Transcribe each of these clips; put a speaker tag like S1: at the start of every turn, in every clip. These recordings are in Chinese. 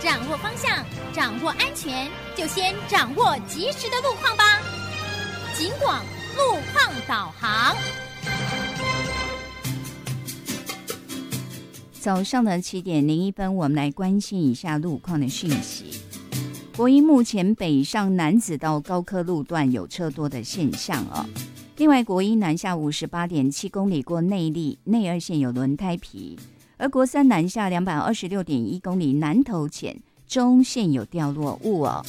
S1: 掌握方向，掌握安全，就先掌握及时的路况吧。警广路况导航。
S2: 早上的7:01，我们来关心一下路况的讯息。国一目前北上楠梓到高科路段有车多的现象哦。另外，国一南下58.7公里过内坜，内二线有轮胎皮；而国三南下226.1公里南投前中线有掉落物哦。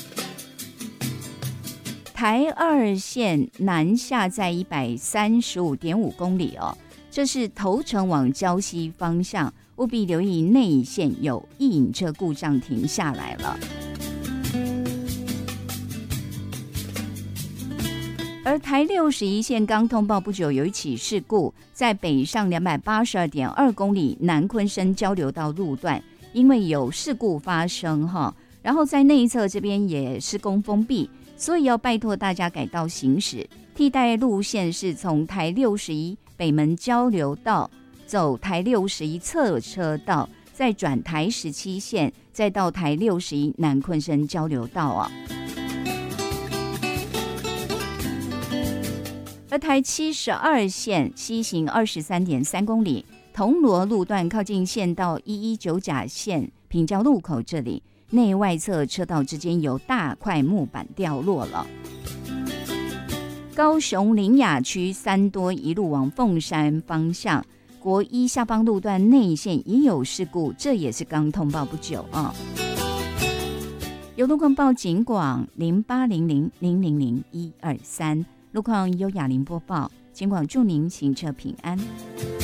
S2: 台二线南下在135.5公里哦，这是头城往礁溪方向，务必留意内线有一引车故障停下来了。而台61线刚通报不久有一起事故，在北上282.2公里南昆生交流道路段，因为有事故发生然后在内侧这边也施工封闭，所以要拜托大家改道行驶，替代路线是从台61北门交流道走台61侧车道，再转台17线，再到台61南昆生交流道啊。而台72线西行23.3公里，铜锣路段靠近县道119甲线平交路口这里，内外侧车道之间有大块木板掉落了。高雄苓雅区三多一路往凤山方向，国一下方路段内线也有事故，这也是刚通报不久啊。有路况报警广0800000123，路况优雅林播报，警广祝您行车平安。